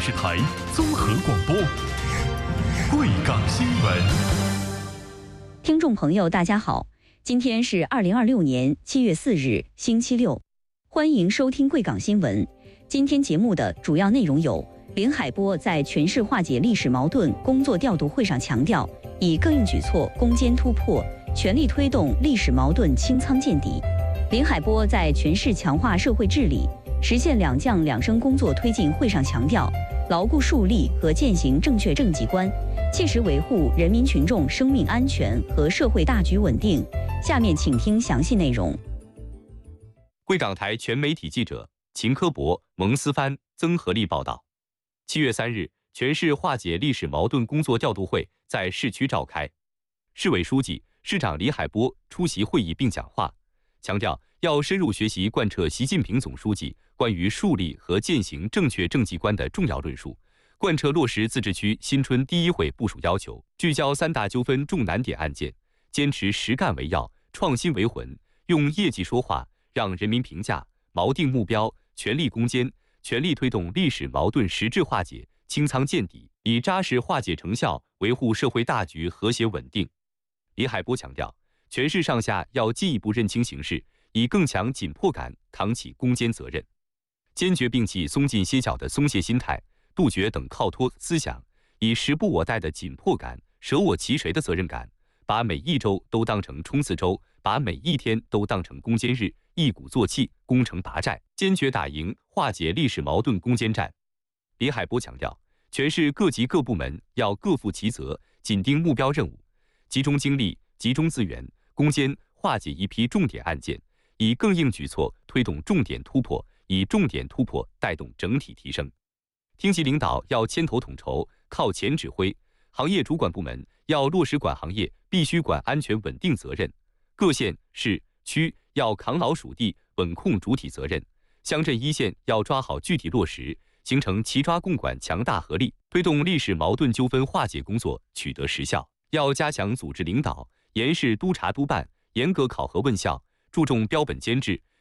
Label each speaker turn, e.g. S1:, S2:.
S1: 视台综合广播，贵港新闻。
S2: 听众朋友，大家好，今天是2026年7月4日，星期六，欢迎收听贵港新闻。今天节目的主要内容有：林海波在全市化解历史矛盾工作调度会上强调，以各应举措攻坚突破，全力推动历史矛盾清仓见底。林海波在全市强化社会治理，实现两降两升工作推进会上强调，牢固树立和践行正确政绩观，切实维护人民群众生命安全和社会大局稳定。下面请听详细内容。
S3: 贵港台全媒体记者秦科博、蒙思帆、曾合力报道。7月3日，全市化解历史矛盾工作调度会在市区召开，市委书记、市长李海波出席会议并讲话，强调要深入学习贯彻习近平总书记关于树立和践行正确政绩观的重要论述，贯彻落实自治区新春第一会部署要求，聚焦三大纠纷重难点案件，坚持实干为要、创新为魂，用业绩说话，让人民评价，锚定目标，全力攻坚，全力推动历史矛盾实质化解、清仓见底，以扎实化解成效维护社会大局和谐稳定。李海波强调，全市上下要进一步认清形势，以更强紧迫感扛起攻坚责任，坚决摒弃松劲歇脚的松懈心态，杜绝等靠托思想，以时不我待的紧迫感、舍我其谁的责任感，把每一周都当成冲刺周，把每一天都当成攻坚日，一鼓作气，攻城拔寨，坚决打赢化解历史矛盾攻坚战。李海波强调，全市各级各部门要各负其责，紧盯目标任务，集中精力、集中资源，攻坚化解一批重点案件，以更硬举措推动重点突破，以重点突破带动整体提升。厅级领导要牵头统筹，靠前指挥，行业主管部门要落实管行业必须管安全稳定责任，各县市区要扛牢属地稳控主体责任，乡镇一线要抓好具体落实，形成齐抓共管强大合力，推动历史矛盾纠纷化解工作取得实效。要加强组织领导，严实督查督办，严格考核问效，注重标本兼治，